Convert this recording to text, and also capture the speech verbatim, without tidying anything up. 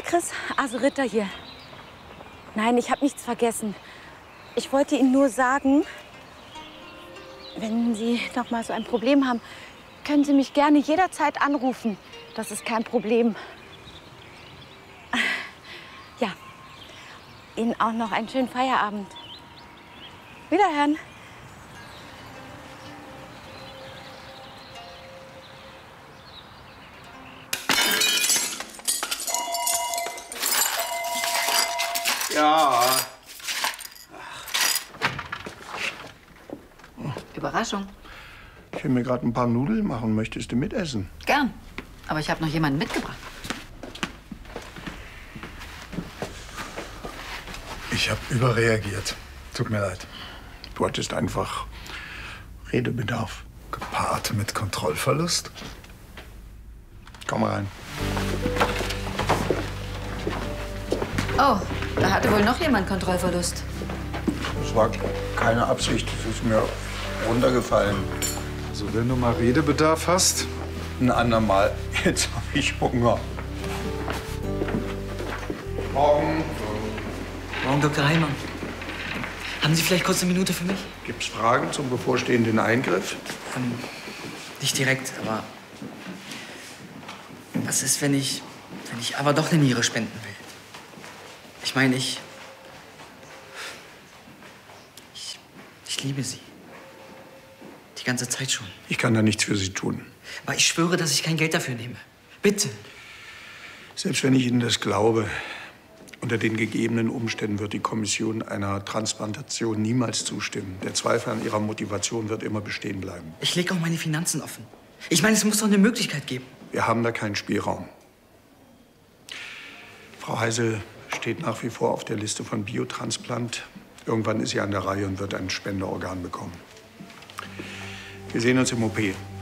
Chris, also Ritter hier. Nein, ich habe nichts vergessen. Ich wollte Ihnen nur sagen, wenn Sie noch mal so ein Problem haben, können Sie mich gerne jederzeit anrufen. Das ist kein Problem. Ja, Ihnen auch noch einen schönen Feierabend. Wiederhören. Ja. Überraschung. Ich will mir gerade ein paar Nudeln machen. Möchtest du mitessen? Gern. Aber ich habe noch jemanden mitgebracht. Ich habe überreagiert. Tut mir leid. Du hattest einfach Redebedarf. Gepaart mit Kontrollverlust? Komm rein. Oh, da hatte wohl noch jemand Kontrollverlust. Das war keine Absicht. Das ist mir runtergefallen. Also wenn du mal Redebedarf hast? Ein andermal. Jetzt habe ich Hunger. Morgen. Morgen, Doktor Heimann. Haben Sie vielleicht kurz eine Minute für mich? Gibt's Fragen zum bevorstehenden Eingriff? Ähm, nicht direkt, aber was ist, wenn ich, wenn ich aber doch eine Niere spenden will? Ich meine, ich, ich, ich liebe Sie. Die ganze Zeit schon. Ich kann da nichts für Sie tun. Aber ich schwöre, dass ich kein Geld dafür nehme. Bitte. Selbst wenn ich Ihnen das glaube, unter den gegebenen Umständen wird die Kommission einer Transplantation niemals zustimmen. Der Zweifel an Ihrer Motivation wird immer bestehen bleiben. Ich lege auch meine Finanzen offen. Ich meine, es muss doch eine Möglichkeit geben. Wir haben da keinen Spielraum. Frau Heisel steht nach wie vor auf der Liste von Biotransplant. Irgendwann ist sie an der Reihe und wird ein Spenderorgan bekommen. Wir sehen uns im O P.